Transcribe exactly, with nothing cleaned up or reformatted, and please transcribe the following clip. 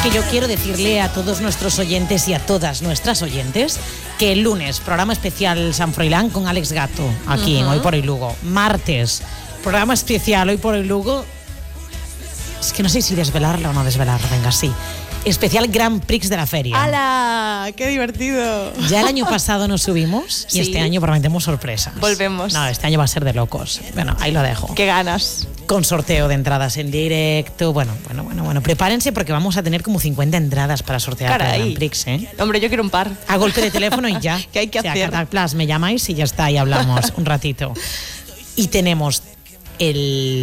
que yo quiero decirle a todos nuestros oyentes y a todas nuestras oyentes que el lunes, programa especial San Froilán con Alex Gato, aquí uh-huh. en Hoy por Hoy Lugo. Martes, programa especial Hoy por Hoy Lugo. Es que no sé si desvelarla o no desvelarla, venga, sí. Especial Grand Prix de la feria. ¡Hala! ¡Qué divertido! Ya el año pasado nos subimos y ¿sí? este año prometemos sorpresas. Volvemos. No, este año va a ser de locos. Bueno, ahí lo dejo. ¡Qué ganas! Con sorteo de entradas en directo. Bueno, bueno, bueno, bueno. Prepárense porque vamos a tener como cincuenta entradas para sortear el Grand Prix, ¿eh? Hombre, yo quiero un par. A golpe de teléfono y ya. ¿Qué hay que o sea, hacer? Qatar Plus, me llamáis y ya está, y hablamos un ratito. Y tenemos el